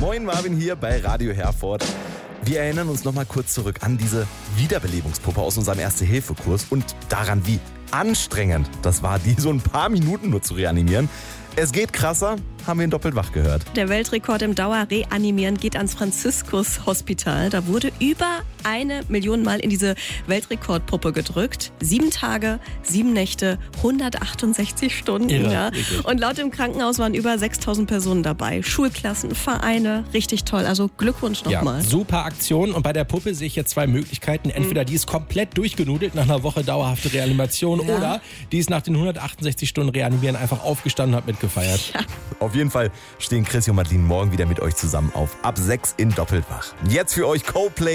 Moin, Marvin hier bei Radio Herford. Wir erinnern uns noch mal kurz zurück an diese Wiederbelebungspuppe aus unserem Erste-Hilfe-Kurs und daran, wie anstrengend das war, die so ein paar Minuten nur zu reanimieren. Es geht krasser, haben wir ihn doppelt wach gehört. Der Weltrekord im Dauerreanimieren geht ans Franziskus-Hospital. Da wurde über 1 Million Mal in diese Weltrekordpuppe gedrückt. 7 Tage, 7 Nächte, 168 Stunden. Irre, Ja. wirklich. Und laut dem Krankenhaus waren über 6000 Personen dabei. Schulklassen, Vereine, richtig toll. Also Glückwunsch nochmal. Ja, super Aktion. Und bei der Puppe sehe ich jetzt 2 Möglichkeiten. Entweder die ist komplett durchgenudelt nach einer Woche dauerhafte Reanimation oder die ist nach den 168 Stunden Reanimieren einfach aufgestanden und hat mitgefeiert. Ja. Auf jeden Fall stehen Chrissy und Madeline morgen wieder mit euch zusammen auf Ab 6 in Doppeltwach. Jetzt für euch Coldplay.